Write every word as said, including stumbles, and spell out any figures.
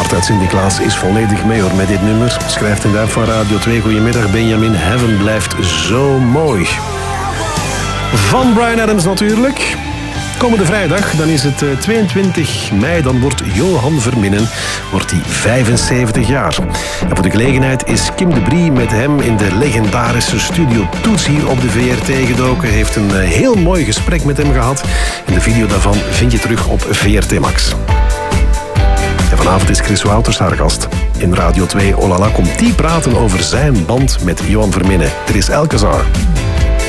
Bart uit Sint-Niklaas is volledig mee hoor met dit nummer. Schrijft een duif van Radio twee. Goedemiddag Benjamin. Heaven blijft zo mooi. Van Bryan Adams natuurlijk. Komende vrijdag, dan is het tweeëntwintig mei, dan wordt Johan Verminnen wordt hij vijfenzeventig jaar. En voor de gelegenheid is Kim de Brie met hem in de legendarische Studio Toets hier op de V R T gedoken. Heeft een heel mooi gesprek met hem gehad. En de video daarvan vind je terug op V R T Max. En vanavond is Chris Wouters haar gast. In Radio twee Olala komt die praten over zijn band met Johan Verminnen. Er is Alcazar.